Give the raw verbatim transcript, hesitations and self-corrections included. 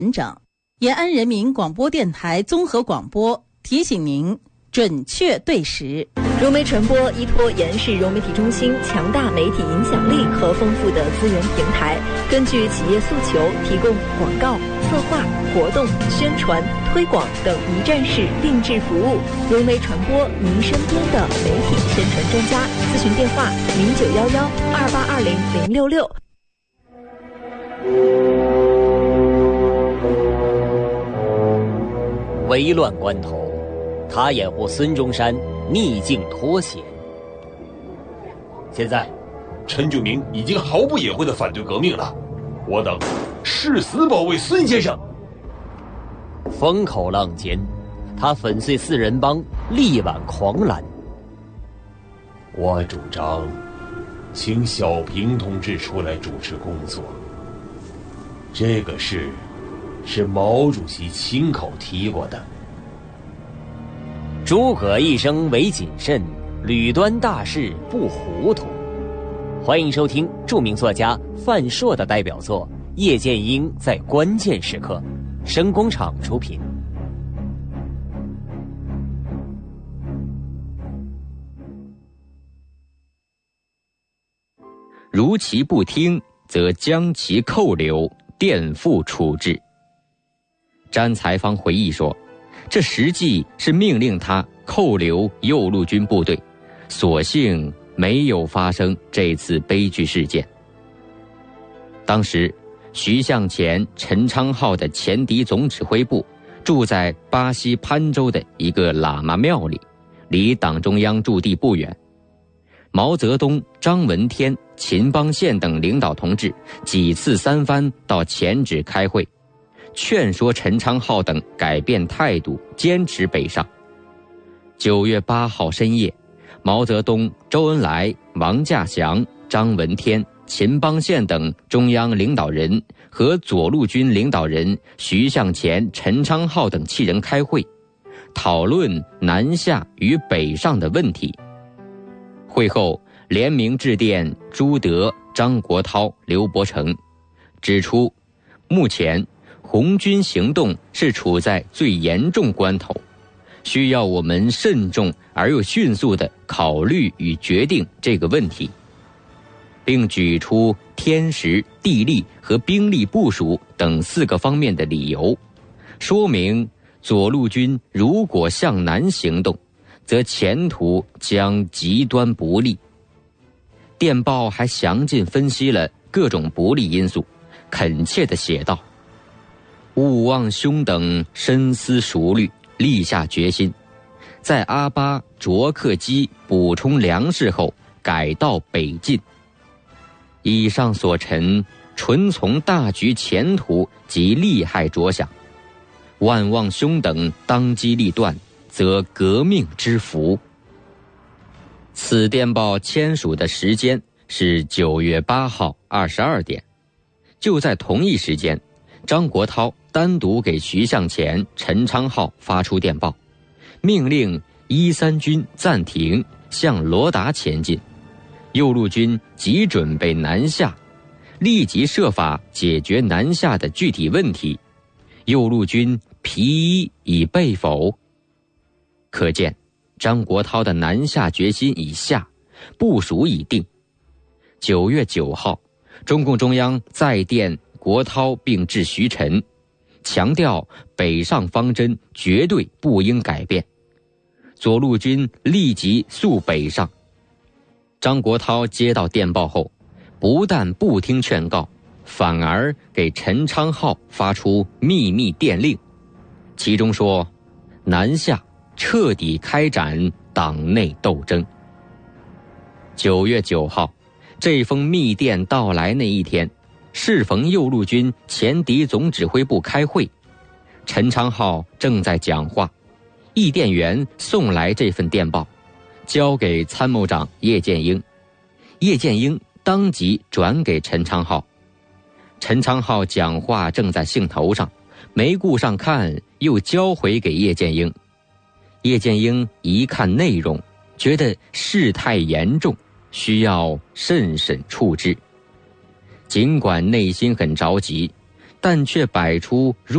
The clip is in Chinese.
文章。延安人民广播电台综合广播提醒您准确对时。 融媒传播依托延安市融媒体中心强大媒体影响力和丰富的资源平台，根据企业诉求，提供广告、策划、活动、宣传、推广等一站式定制服务。融媒传播，您身边的媒体宣传专家。咨询电话：零九幺幺二八二零零六六。 危乱关头，他掩护孙中山逆境脱险。现在陈炯明已经毫不掩晦地反对革命了，我等誓死保卫孙先生。 风口浪尖，他粉碎四人帮，力挽狂澜。 我主张请小平同志出来主持工作，这个事是毛主席亲口提过的。 诸葛一生唯谨慎，屡端大事不糊涂。欢迎收听著名作家范硕的代表作《叶剑英在关键时刻》，声工厂出品。 如其不听，则将其扣留，垫付处置。詹才芳回忆说，这实际是命令他扣留右路军部队，所幸没有发生这次悲剧事件。当时徐向前、陈昌浩的前敌总指挥部住在巴西潘州的一个喇嘛庙里，离党中央驻地不远。毛泽东、张闻天、秦邦宪等领导同志几次三番到前址开会，劝说陈昌浩等改变态度，坚持北上。九月八号深夜，毛泽东、周恩来、王稼祥、张闻天、秦邦宪等中央领导人和左路军领导人徐向前、陈昌浩等七人开会，讨论南下与北上的问题。会后联名致电朱德、张国焘、刘伯承，指出目前红军行动是处在最严重关头，需要我们慎重而又迅速地考虑与决定这个问题，并举出天时、地利和兵力部署等四个方面的理由，说明左路军如果向南行动，则前途将极端不利。电报还详尽分析了各种不利因素，恳切地写道：勿忘兄等深思熟虑，立下决心，在阿巴、卓克基补充粮食后，改道北进。以上所陈，纯从大局前途及利害着想，万望兄等当机立断，则革命之福。此电报签署的时间是九月八号二十二点。就在同一时间，张国焘单独给徐向前、陈昌浩发出电报，命令一三军暂停向罗达前进，右路军即准备南下，立即设法解决南下的具体问题。右路军皮衣已备否？可见张国焘的南下决心已下，部署已定。九月九号，中共中央再电国焘并致徐晨，强调北上方针绝对不应改变，左路军立即速北上。张国焘接到电报后，不但不听劝告，反而给陈昌浩发出秘密电令，其中说南下彻底开展党内斗争。九月九号，这封密电到来那一天，适逢右路军前敌总指挥部开会，陈昌浩正在讲话，译电员送来这份电报，交给参谋长叶剑英，叶剑英当即转给陈昌浩。陈昌浩讲话正在兴头上，没顾上看，又交回给叶剑英。叶剑英一看内容，觉得事态严重，需要慎审处置。尽管内心很着急，但却摆出